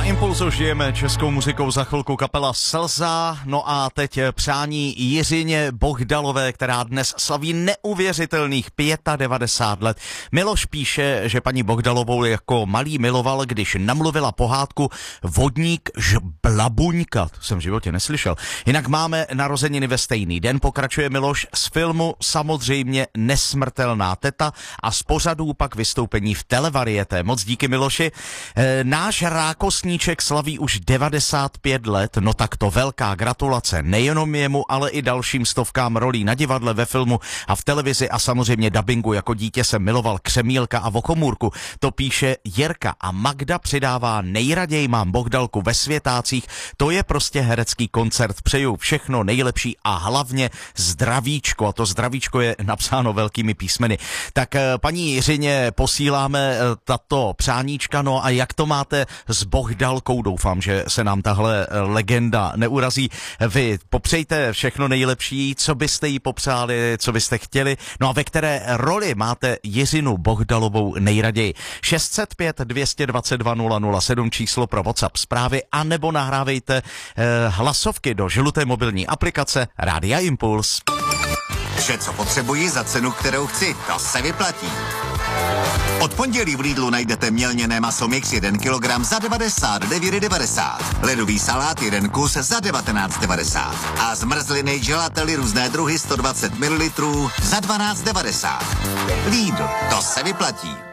Na Impulzu žijeme českou muzikou, za chvilku kapela Slza, no a teď přání Jiřině Bohdalové, která dnes slaví neuvěřitelných 95 let. Miloš píše, že paní Bohdalovou jako malý miloval, když namluvila pohádku Vodník žblabuňka. To jsem v životě neslyšel. Jinak máme narozeniny ve stejný den, pokračuje Miloš, z filmu samozřejmě Nesmrtelná teta a z pořadů pak vystoupení v televariete. Moc díky, Miloši. Náš rákosníček slaví už 95 let, no tak to velká gratulace nejenom jemu, ale i dalším stovkám rolí na divadle, ve filmu a v televizi a samozřejmě dabingu. Jako dítě jsem miloval Křemílka a Vokomůrku. To píše Jirka a Magda přidává: nejraději mám Bohdalku ve Světácích, to je prostě herecký koncert. Přeju všechno nejlepší a hlavně zdravíčko. A to zdravíčko je napsáno velkými písmeny. Tak paní Jiřině posíláme tato přáníčka, no a jak to máte s Bohdalkou? Doufám, že se nám tahle legenda neurazí. Vy popřejte všechno nejlepší, co byste jí popřáli, co byste chtěli, no a ve které roli máte Jiřinu Bohdalovou nejraději. 605 222 007 číslo pro WhatsApp zprávy, anebo nahrávejte hlasovky do žluté mobilní aplikace Rádia Impuls. Vše, co potřebuji za cenu, kterou chci, to se vyplatí. Od pondělí v Lidlu najdete mělněné maso mix 1 kg za 99,90. Ledový salát 1 kus za 19,90. A zmrzliny gelately různé druhy 120 ml za 12,90. Lidl, to se vyplatí.